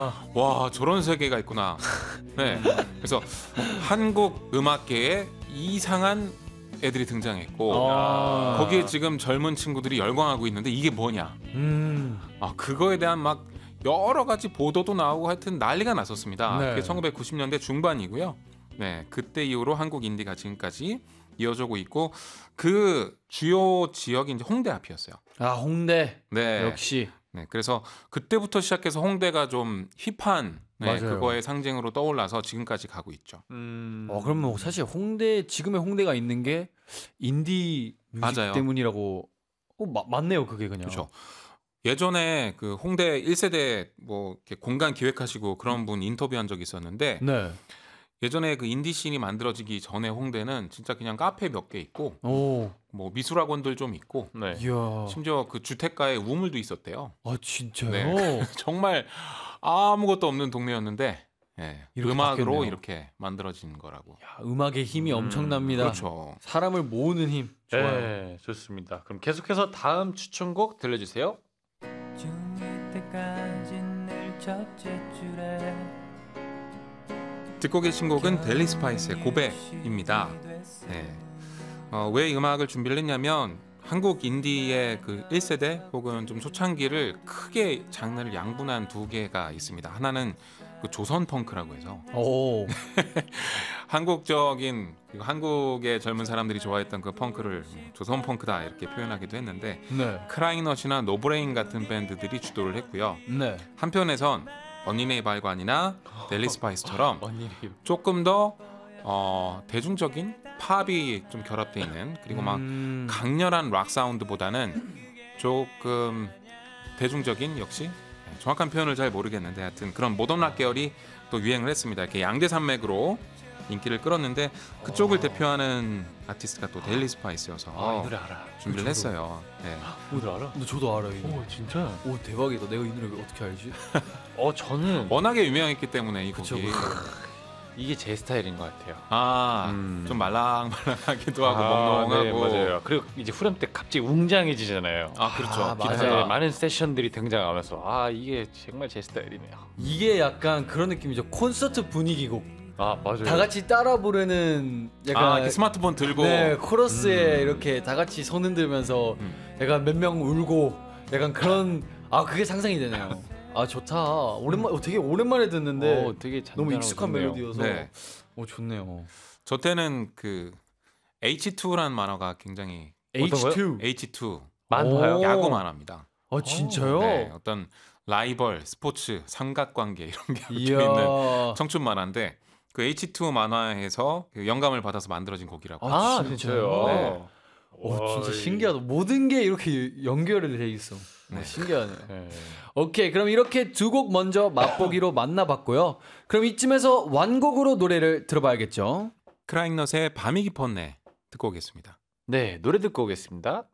와 저런 세계가 있구나. 네. 그래서 한국 음악계에 이상한 애들이 등장했고 거기에 지금 젊은 친구들이 열광하고 있는데 이게 뭐냐. 그거에 대한 막 여러 가지 보도도 나오고 하여튼 난리가 났었습니다. 네. 그게 1990년대 중반이고요. 네, 그때 이후로 한국 인디가 지금까지 이어지고 있고 그 주요 지역이 이제 홍대 앞이었어요. 아 홍대. 네. 역시. 네, 그래서 그때부터 시작해서 홍대가 좀 힙한 맞아요. 그거의 상징으로 떠올라서 지금까지 가고 있죠. 그럼 뭐 사실 지금의 홍대가 있는 게 인디 뮤직 맞아요. 때문이라고. 맞네요, 그게 그냥. 그렇죠. 예전에 그 홍대 1세대 뭐 이렇게 공간 기획하시고 그런 분 인터뷰한 적이 있었는데 네. 예전에 그 인디 씬이 만들어지기 전에 홍대는 진짜 그냥 카페 몇 개 있고 뭐 미술학원들 좀 있고 네. 이야. 심지어 그 주택가에 우물도 있었대요. 아 진짜요? 네. 정말 아무것도 없는 동네였는데 이렇게 음악으로 바뀌었네요. 이렇게 만들어진 거라고. 야, 음악의 힘이 엄청납니다. 그렇죠. 사람을 모으는 힘. 좋아요. 네, 좋습니다. 그럼 계속해서 다음 추천곡 들려주세요. 듣고 계신 곡은 델리 스파이스의 고백입니다. 네. 왜 음악을 준비를 했냐면 한국 인디의 그 1세대 혹은 좀 초창기를 크게 장르를 양분한 두 개가 있습니다. 하나는 그 조선 펑크라고 해서 오. 한국적인 그리고 한국의 젊은 사람들이 좋아했던 그 펑크를 조선 펑크다 이렇게 표현하기도 했는데 네. 크라잉넛이나 노브레인 같은 밴드들이 주도를 했고요. 네. 한편에선 언니네 발관이나 델리 스파이스처럼 언니. 조금 더 대중적인 팝이 좀 결합되어 있는 그리고 막 강렬한 락 사운드보다는 조금 대중적인 역시 정확한 표현을 잘 모르겠는데 하여튼 그런 모던 락 계열이 또 유행을 했습니다. 이렇게 양대 산맥으로 인기를 끌었는데 그쪽을 대표하는 아티스트가 또 델리 스파이스여서 이 노래 알아. 준비를 했어요. 네. 이 노래 알아? 근데 저도 알아요. 이 노래. 오 진짜? 오 대박이다. 내가 이 노래 어떻게 알지? 저는 워낙에 유명했기 때문에 이 그쵸, 곡이 이게 제 스타일인 것 같아요. 좀 말랑말랑하기도 하고 멍멍하고 네, 맞아요. 그리고 이제 후렴 때 갑자기 웅장해지잖아요. 그렇죠. 맞아요. 네, 많은 세션들이 등장하면서 이게 정말 제 스타일이네요. 이게 약간 그런 느낌이죠. 콘서트 분위기곡. 맞아요. 다 같이 따라 부르는 약간 이렇게 스마트폰 들고 네, 코러스에 이렇게 다 같이 손 흔들면서 약간 몇 명 울고 약간 그런 그게 상상이 되네요. 좋다. 되게 오랜만에 듣는데 되게 너무 익숙한 좋네요. 멜로디여서 네. 좋네요. 저 때는 그 H2라는 만화가 굉장히 H2 H2 만화요? 야구 만화입니다. 진짜요? 네, 어떤 라이벌, 스포츠, 삼각관계 이런 게 얽혀 이야. 있는 청춘 만화인데 그 H2 만화에서 그 영감을 받아서 만들어진 곡이라고. 진짜요? 네. 진짜 신기하다. 모든 게 이렇게 연결이 돼 있어. 신기하네. 네. 오케이, 그럼 이렇게 두 곡 먼저 맛보기로 만나봤고요. 그럼 이쯤에서 완곡으로 노래를 들어봐야겠죠. 크라잉넛의 밤이 깊었네 듣고 오겠습니다. 네, 노래 듣고 오겠습니다.